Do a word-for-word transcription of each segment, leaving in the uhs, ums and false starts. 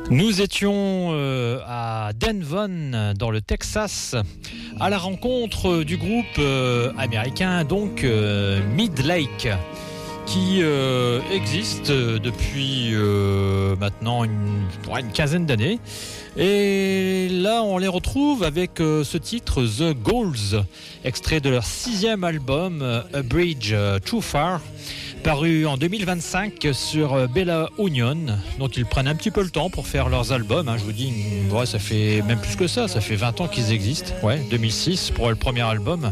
Nous étions euh, à Denvon, dans le Texas, à la rencontre du groupe euh, américain, donc euh, Midlake, qui euh, existe depuis euh, maintenant une, une quinzaine d'années. Et là, on les retrouve avec euh, ce titre, The Goals, extrait de leur sixième album, A Bridge Too Far, paru en deux mille vingt-cinq sur Bella Union. Donc ils prennent un petit peu le temps pour faire leurs albums, hein. Je vous dis, ouais, ça fait même plus que ça, ça fait vingt ans qu'ils existent, ouais, deux mille six pour le premier album.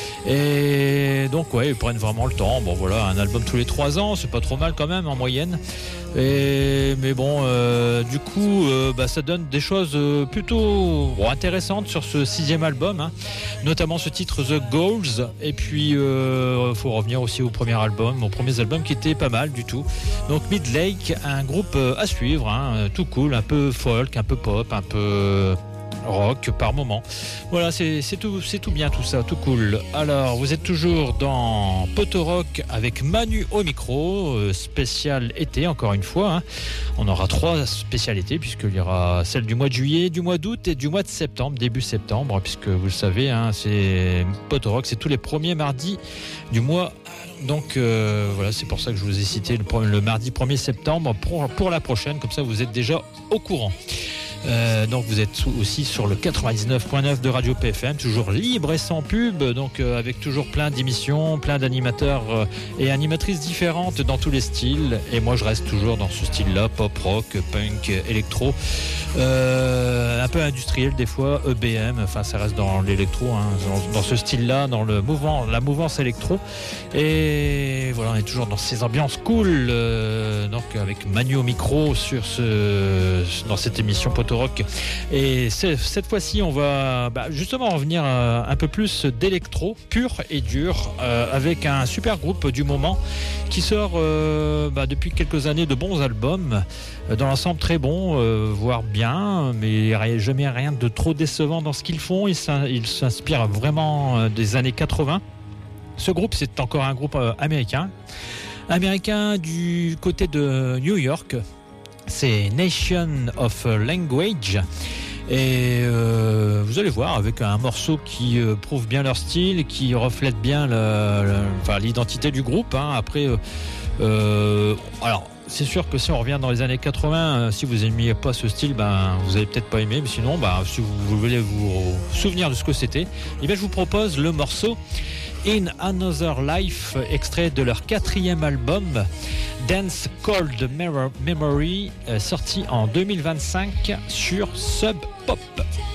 Et donc ouais, ils prennent vraiment le temps. Bon voilà, un album tous les trois ans, c'est pas trop mal quand même en moyenne. Et, mais bon, euh, du coup, euh, bah, ça donne des choses euh, plutôt bon, intéressantes sur ce sixième album, hein. Notamment ce titre The Goals. Et puis, il euh, faut revenir aussi au premier album, au premier album qui était pas mal du tout. Donc Midlake, un groupe euh, à suivre, hein, tout cool, un peu folk, un peu pop, un peu rock par moment. Voilà, c'est, c'est, tout, c'est tout bien tout ça, tout cool. Alors, vous êtes toujours dans Poto Rock avec Manu au micro, euh, spécial été encore une fois, hein. On aura trois spécialités puisqu'il y aura celle du mois de juillet, du mois d'août et du mois de septembre, début septembre, puisque vous le savez, hein, c'est Poto Rock, c'est tous les premiers mardis du mois. Donc euh, voilà, c'est pour ça que je vous ai cité le, le mardi premier septembre pour, pour la prochaine, comme ça vous êtes déjà au courant. Euh, donc vous êtes aussi sur le quatre-vingt-dix-neuf point neuf de Radio P F M, toujours libre et sans pub, donc euh, avec toujours plein d'émissions, plein d'animateurs euh, et animatrices différentes dans tous les styles. Et moi je reste toujours dans ce style-là, pop, rock, punk, électro, euh, un peu industriel des fois, E B M, enfin ça reste dans l'électro, hein, dans, dans ce style-là, dans le mouvement, la mouvance électro. Et voilà, on est toujours dans ces ambiances cool, euh, donc avec Manu au micro sur ce, dans cette émission Poto Rock. Et cette fois-ci, on va bah, justement revenir euh, un peu plus d'électro pur et dur, euh, avec un super groupe du moment qui sort euh, bah, depuis quelques années de bons albums, euh, dans l'ensemble très bons, euh, voire bien, mais jamais rien de trop décevant dans ce qu'ils font. Ils, ils s'inspirent vraiment euh, des années quatre-vingts. Ce groupe, c'est encore un groupe euh, américain, américain du côté de New York. C'est Nation of Language. Et euh, vous allez voir, avec un morceau qui euh, prouve bien leur style, qui reflète bien le, le, enfin, l'identité du groupe, hein. Après, euh, euh, alors, c'est sûr que si on revient dans les années quatre-vingts, euh, si vous n'aimiez pas ce style, ben, vous n'allez peut-être pas aimer. Mais sinon, ben, si vous, vous voulez vous souvenir de ce que c'était, eh bien, je vous propose le morceau In Another Life, extrait de leur quatrième album Dance Cold Memory, sorti en deux mille vingt-cinq sur Sub Pop.